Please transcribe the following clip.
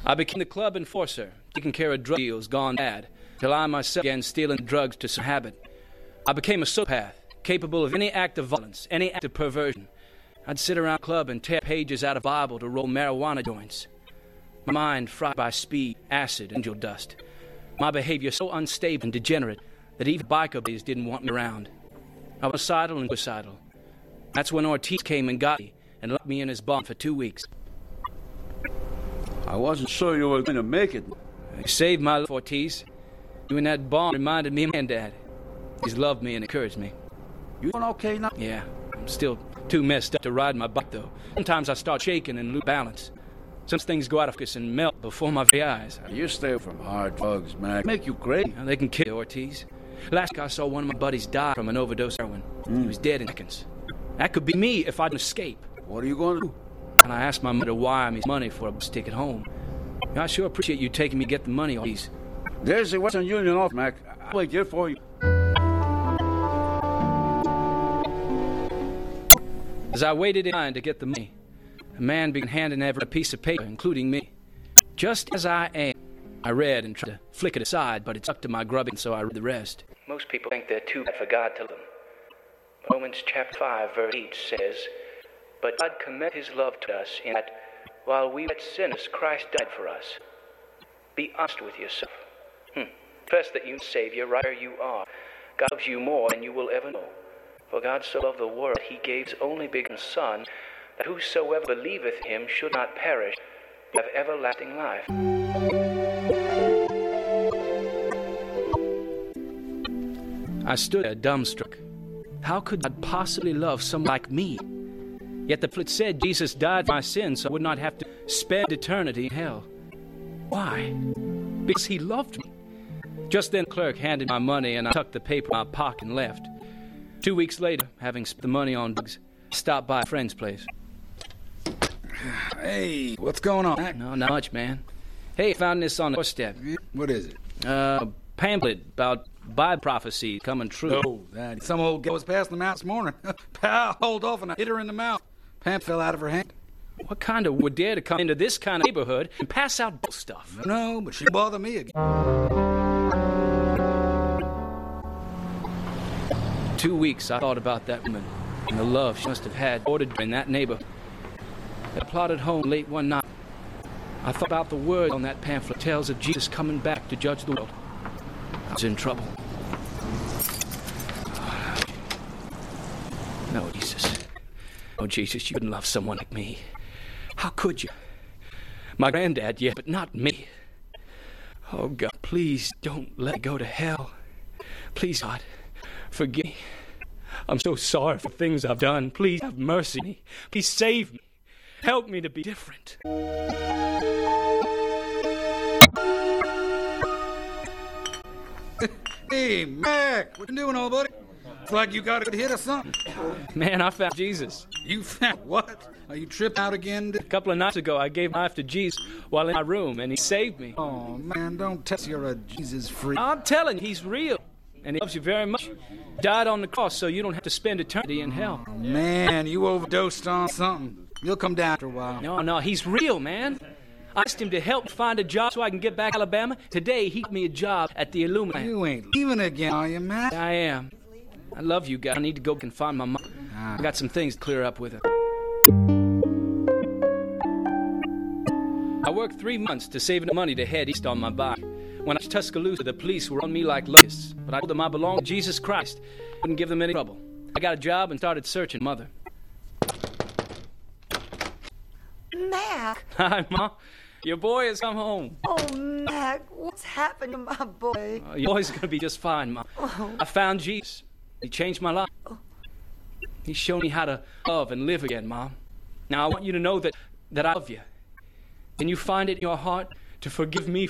I became the club enforcer, taking care of drug deals gone bad, till I myself began stealing drugs to some habit. I became a sociopath, capable of any act of violence, any act of perversion. I'd sit around the club and tear pages out of the Bible to roll marijuana joints. My mind fried by speed, acid, angel dust. My behavior so unstable and degenerate that even biker buddies didn't want me around. I was suicidal and suicidal. That's when Ortiz came and got me and locked me in his barn for 2 weeks. I wasn't sure you were going to make it. He saved my life, Ortiz. You in that barn reminded me of my dad. He's loved me and encouraged me. You doing okay now? Yeah, I'm still too messed up to ride my bike, though. Sometimes I start shaking and lose balance. Some things go out of focus and melt before my very eyes. You stay from hard drugs, man. Make you crazy. They can kill you, Ortiz. Last week I saw one of my buddies die from an overdose of heroin. He was dead in seconds. That could be me if I didn't escape. What are you going to do? And I asked my mother to wire me money for a bus ticket home. I sure appreciate you taking me to get the money, Ortiz. There's the Western Union office, Mac. I'll wait here for you. As I waited in line to get the money, a man began handing everyone a piece of paper, including me. Just as I am, I read and tried to flick it aside, but it stuck to my grubbing, so I read the rest. Most people think they're too bad for God to love them. Romans chapter 5, verse 8 says, "But God commended his love to us in that while we were yet sinners, Christ died for us." Be honest with yourself. Confess that you Savior right where you are. God loves you more than you will ever know. For God so loved the world that he gave his only begotten Son, that whosoever believeth him should not perish, but have everlasting life. I stood there dumbstruck. How could God possibly love someone like me? Yet the prophet said Jesus died for my sins so I would not have to spend eternity in hell. Why? Because he loved me. Just then the clerk handed me my money and I tucked the paper in my pocket and left. 2 weeks later, having spent the money on drugs, I stopped by a friend's place. Hey, what's going on? No, not much, man. Hey, I found this on the doorstep. What is it? A pamphlet about Bible prophecy coming true. Oh, that. Some old girl was passing them out this morning. Pal, hold off and I hit her in the mouth. Pamphlet fell out of her hand. What kind of would dare to come into this kind of neighborhood and pass out bull stuff? No, but she bother me again. 2 weeks I thought about that woman and the love she must have had ordered in that neighborhood. I plodded home late one night. I thought about the word on that pamphlet. Tells of Jesus coming back to judge the world. I was in trouble. No, Jesus. Oh, Jesus, you couldn't love someone like me. How could you? My granddad, yeah, but not me. Oh, God, please don't let me go to hell. Please, God, forgive me. I'm so sorry for things I've done. Please have mercy on me. Please save me. Help me to be different. Hey, Mac, what you doing, old buddy? It's like you got a good hit or something. Man, I found Jesus. You found what? Are you tripped out again? A couple of nights ago, I gave my life to Jesus while in my room, and he saved me. Oh, man, don't tell us you're a Jesus freak. I'm telling you, he's real, and he loves you very much. He died on the cross so you don't have to spend eternity in hell. Oh, man, you overdosed on something. You'll come down after a while. No, he's real, man. I asked him to help me find a job so I can get back to Alabama. Today, he got me a job at the Illuminati. You ain't leaving again, are you, Mac? I am. I love you, guys. I need to go and find my mom. I got some things to clear up with her. I worked 3 months to save enough money to head east on my bike. When I was Tuscaloosa, the police were on me like locusts, but I told them I belonged to Jesus Christ. Wouldn't give them any trouble. I got a job and started searching Mother. Mac! Hi, Ma. Your boy has come home. Oh, Mac, what's happened to my boy? Your boy's going to be just fine, Ma. Oh. I found Jesus. He changed my life. He showed me how to love and live again, Mom. Now, I want you to know that I love you. Can you find it in your heart to forgive me